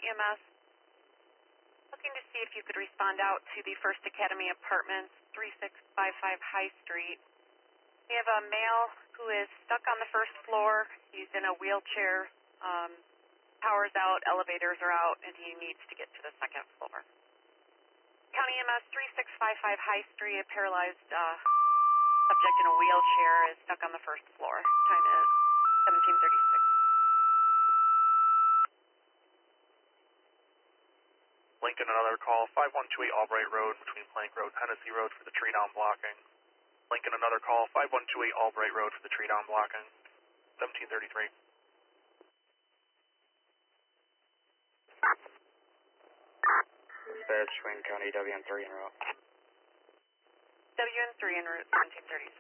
EMS. Looking to see if you could respond out to the First Academy Apartments, 3655 High Street. We have a male who is stuck on the first floor. He's in a wheelchair. Power's out, elevators are out, and he needs to get to the second floor. County EMS 3655 High Street, a paralyzed subject in a wheelchair is stuck on the first floor. Time is 17:36. Lincoln, another call, 5128 Albright Road between Plank Road, Hennessy Road for the tree down blocking. Lincoln, another call, 5128 Albright Road for the tree down blocking. 1733. Dispatch, Wayne County, WN3 en route. WN3 en route, 1736.